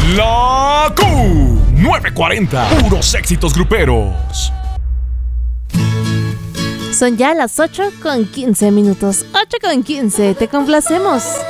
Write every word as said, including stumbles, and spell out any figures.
La Q novecientos cuarenta, puros éxitos gruperos. Son ya las ocho con quince minutos. ocho con quince, te complacemos.